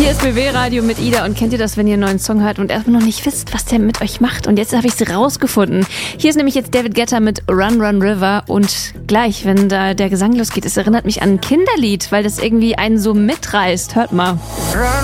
Hier ist BW Radio mit Ida und kennt ihr das, wenn ihr einen neuen Song hört und erstmal noch nicht wisst, was der mit euch macht? Und jetzt habe ich es rausgefunden. Hier ist nämlich jetzt David Guetta mit Run Run River und gleich, wenn da der Gesang losgeht, es erinnert mich an ein Kinderlied, weil das irgendwie einen so mitreißt. Hört mal.